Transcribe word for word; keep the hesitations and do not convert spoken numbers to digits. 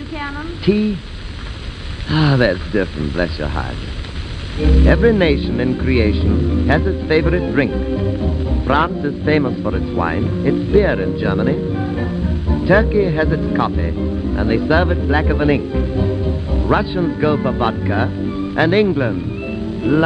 Buchanan? Tea? Ah, that's different, bless your heart. Every nation in creation has its favorite drink. France is famous for its wine, its beer in Germany. Turkey has its coffee, and they serve it blacker than ink. Russians go for vodka, and England